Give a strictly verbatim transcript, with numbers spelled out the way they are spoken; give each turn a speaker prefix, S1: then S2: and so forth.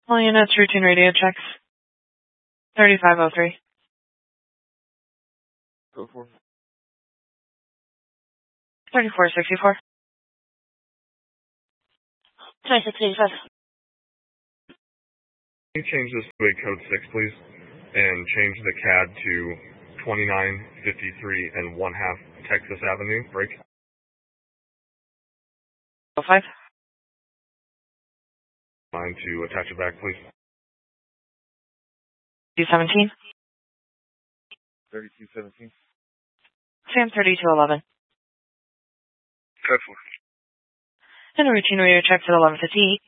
S1: All units, routine radio checks. thirty-five oh three.
S2: Go for it.
S1: thirty-four sixty-four. twenty-six eighty-five.
S2: Can you change this to a code six, please? And change the C A D to twenty-nine fifty-three and one half Texas Avenue, break.
S1: oh five.
S2: Mind to attach it back, please.
S1: two seventeen.
S2: thirty-two seventeen.
S1: Sam thirty-two eleven.
S2: Code four.
S1: And a routine radio checks at eleven fifty-eight.